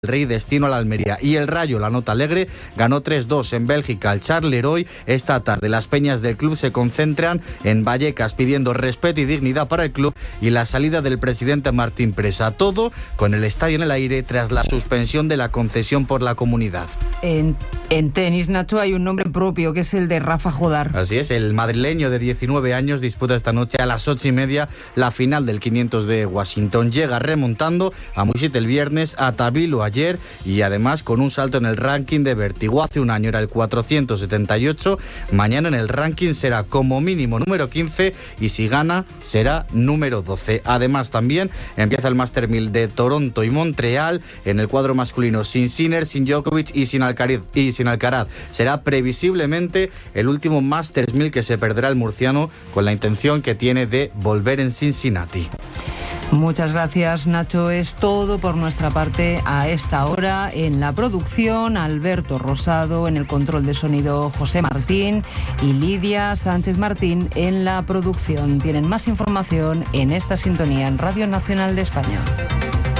el Rey destino a la Almería. Y el Rayo, la nota alegre, ganó 3-2 en Bélgica al Charleroi. Esta tarde las peñas del club se concentran en Vallecas pidiendo respeto y dignidad para el club y la salida del presidente Martín Presa. Todo con el estadio en el aire tras la suspensión de la concesión por la comunidad. En tenis, Nacho, hay un nombre propio que es el de Rafa Jodar. Así es, el madrileño de 19 años disputa esta noche a las 8:30 la final del 500 de Washington. Llega remontando a Musit el viernes, a Tabilo ayer y además con un salto en el ranking de vértigo. Hace un año era el 478, mañana en el ranking será como mínimo número 15 y si gana será número 12. Además también empieza el Master 1000 de Toronto y Montreal en el cuadro masculino sin Sinner, sin Djokovic y sin Alcaraz. Será previsiblemente el último Masters 1000 que se perderá el murciano con la intención que tiene de volver en Cincinnati. Muchas gracias, Nacho. Es todo por nuestra parte a esta hora. En la producción, Alberto Rosado, en el control de sonido, José Martín y Lidia Sánchez Martín en la producción. Tienen más información en esta sintonía en Radio Nacional de España.